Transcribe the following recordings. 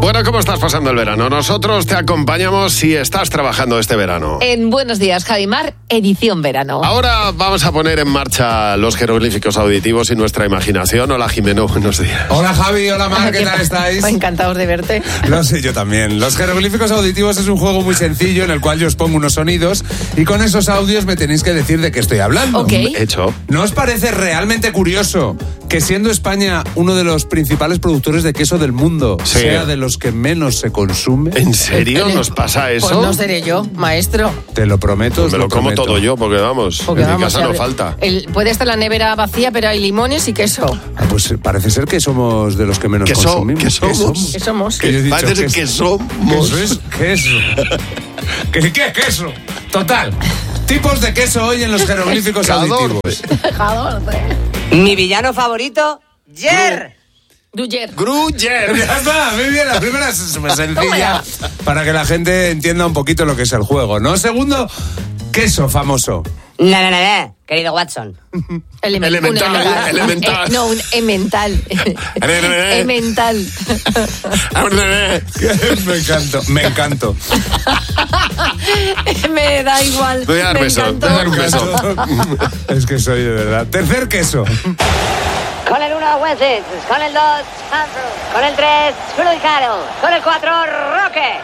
Bueno, ¿cómo estás pasando el verano? Nosotros te acompañamos si estás trabajando este verano. En Buenos Días, Javimar, edición verano. Ahora vamos a poner en marcha los jeroglíficos auditivos y nuestra imaginación. Hola, Jimeno, buenos días. Hola, Javi, hola, Mar, ¿qué tal estáis? Encantados de verte. Lo sé, yo también. Los jeroglíficos auditivos es un juego muy sencillo en el cual yo os pongo unos sonidos y con esos audios me tenéis que decir de qué estoy hablando. Ok. Hecho. ¿No os parece realmente curioso que siendo España uno de los principales productores de queso del mundo, Sí. sea de los que menos se consume? ¿En serio nos pasa eso? Pues no seré yo, maestro. Te lo prometo, os Me lo como prometo. todo yo, porque vamos, Porque en mi vamos, casa no ya- falta. Puede estar la nevera vacía, pero hay limones y queso. Ah, pues parece ser que somos de los que menos ¿Qué consumimos. ¿Qué somos? ¿Qué somos? Que yo he dicho Parece ser que somos. Queso es queso. ¿Qué es queso? Total. Tipos de queso hoy en los jeroglíficos auditivos. Mi villano favorito, Jer. Duyer. Gruyer. Ya está, muy bien, la primera es súper sencilla para que la gente entienda un poquito lo que es el juego, ¿no? Segundo, queso famoso. No, querido Watson. Elemental. No, un emmental. Emmental. Me encanto. Me da igual. Voy a dar me beso, encantó. voy a dar un beso. Es que soy de verdad. Tercer queso. Con el 1, Wences. Con el 2, Hanford. Con el 3, Scrooge Carroll. Con el 4, Roque.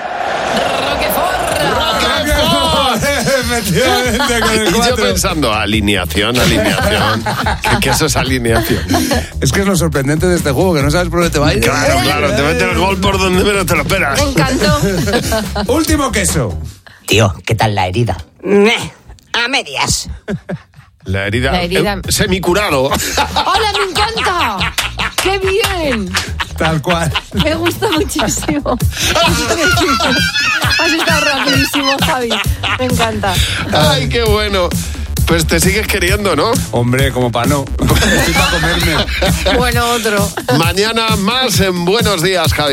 Efectivamente, con el Y yo 4. pensando, alineación. ¿Qué queso es alineación? Es que es lo sorprendente de este juego, que no sabes por dónde te va a ir. Claro, te mete el gol por donde menos te lo esperas. Me encantó. Último queso. Tío, ¿qué tal la herida? A medias. La herida. La herida. Semicurado. ¡Hola, me encanta! ¡Qué bien! Tal cual. Me gusta muchísimo. Has estado rapidísimo, Javi. Me encanta. Ay, qué bueno. Pues te sigues queriendo, ¿no? Hombre, como para no. Estoy para comerme. Bueno, otro. Mañana más en Buenos Días, Javi.